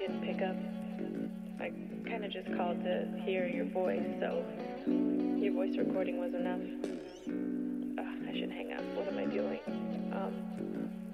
didn't pick up. I kind of just called to hear your voice, so your voice recording was enough. I should hang up. What am I doing?